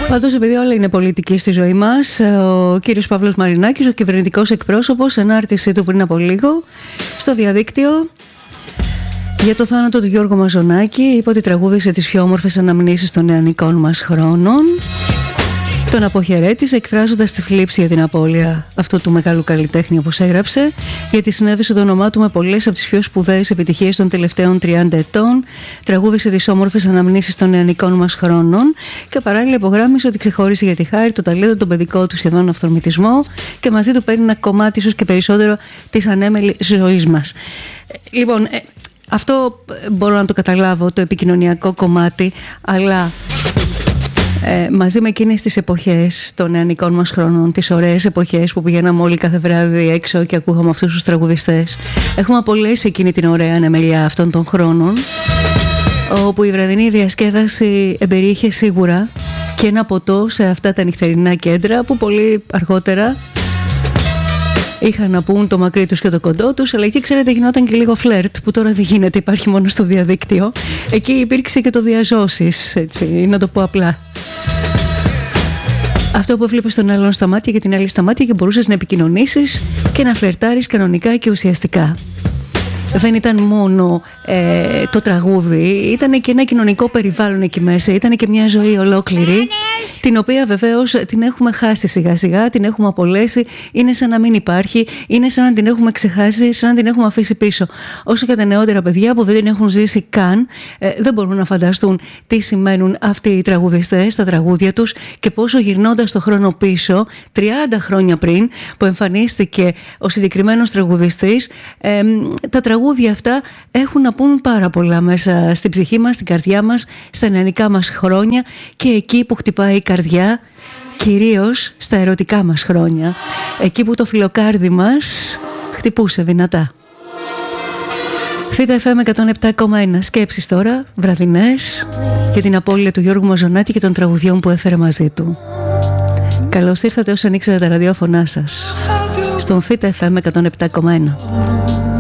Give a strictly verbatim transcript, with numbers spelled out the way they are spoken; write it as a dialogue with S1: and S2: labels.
S1: Πάντως, επειδή όλα είναι πολιτική στη ζωή μας, ο κύριος Παύλος Μαρινάκης, ο κυβερνητικός εκπρόσωπος, ανάρτησή του πριν από λίγο στο διαδίκτυο για το θάνατο του Γιώργου Μαζονάκη, είπε ότι τραγούδισε τις πιο όμορφες αναμνήσεις των νεανικών μας χρόνων. Τον αποχαιρέτησε εκφράζοντας τη θλίψη για την απώλεια αυτού του μεγάλου καλλιτέχνη, όπως έγραψε, γιατί συνέβησε το όνομά του με πολλές από τις πιο σπουδαίες επιτυχίες των τελευταίων τριάντα ετών. Τραγούδισε τις όμορφες αναμνήσεις των νεανικών μας χρόνων και παράλληλα υπογράμμισε ότι ξεχώρισε για τη χάρη, το ταλέντο, τον παιδικό του σχεδόν αυθορμητισμό και μαζί του παίρνει ένα κομμάτι, ίσως και περισσότερο, της ανέμελης ζωής μας. Λοιπόν, ε, αυτό μπορώ να το καταλάβω, το επικοινωνιακό κομμάτι, αλλά Ε, μαζί με εκείνες τις εποχές των νεανικών μας χρόνων, τις ωραίες εποχές που πηγαίναμε όλοι κάθε βράδυ έξω και ακούγαμε αυτούς τους τραγουδιστές, έχουμε απολέσει εκείνη την ωραία ανεμελιά αυτών των χρόνων, όπου η βραδινή διασκέδαση εμπεριείχε σίγουρα και ένα ποτό σε αυτά τα νυχτερινά κέντρα που πολύ αργότερα είχαν να πούν το μακρύ τους και το κοντό τους, αλλά εκεί, ξέρετε, γινόταν και λίγο φλερτ, που τώρα δεν γίνεται, υπάρχει μόνο στο διαδίκτυο. Εκεί υπήρξε και το διαζώσεις, έτσι, να το πω απλά. Αυτό που βλέπεις τον άλλον στα μάτια και την άλλη στα μάτια και μπορούσες να επικοινωνήσεις και να φλερτάρεις κανονικά και ουσιαστικά. Δεν ήταν μόνο ε, το τραγούδι, ήταν και ένα κοινωνικό περιβάλλον εκεί μέσα, ήταν και μια ζωή ολόκληρη, την οποία βεβαίως την έχουμε χάσει σιγά σιγά, την έχουμε απολέσει, είναι σαν να μην υπάρχει, είναι σαν να την έχουμε ξεχάσει, σαν να την έχουμε αφήσει πίσω. Όσο και τα νεότερα παιδιά που δεν την έχουν ζήσει καν, ε, δεν μπορούν να φανταστούν τι σημαίνουν αυτοί οι τραγουδιστές στα τραγούδια τους και πόσο, γυρνώντας το χρόνο πίσω, τριάντα χρόνια πριν που εμφανίστηκε ο συγκεκριμένος τραγουδιστής, ε, τα τραγούδια αυτά έχουν να πούν πάρα πολλά μέσα στην ψυχή μας, στην καρδιά μας, στα νεανικά μας χρόνια και εκεί που χτυπάει η καρδιά, κυρίως στα ερωτικά μας χρόνια, εκεί που το φιλοκάρδι μας χτυπούσε δυνατά. Θήτα εφ εμ εκατόν επτά κόμμα ένα. Σκέψεις τώρα, βραδινές, για την απώλεια του Γιώργου Μαζονάκη και των τραγουδιών που έφερε μαζί του. Καλώς ήρθατε όσοι ανοίξατε τα ραδιόφωνά σας στον Θήτα εφ εμ εκατόν επτά κόμμα ένα.